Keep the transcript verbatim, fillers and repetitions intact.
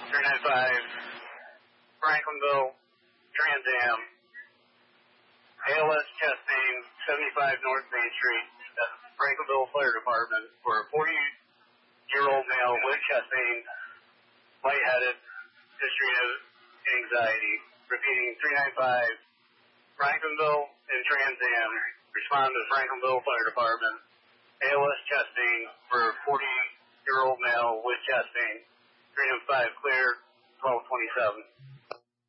three nine five, Franklinville, Trans Am, A L S chest pain, seventy-five North Main Street, uh, Franklinville Fire Department, for a forty-year-old male with chest pain, lightheaded, history of anxiety. Repeating, three nine five, Franklinville and Trans Am, respond to the Franklinville Fire Department, A L S chest pain for a forty-year-old male with chest pain, three nine five, clear, twelve twenty-seven.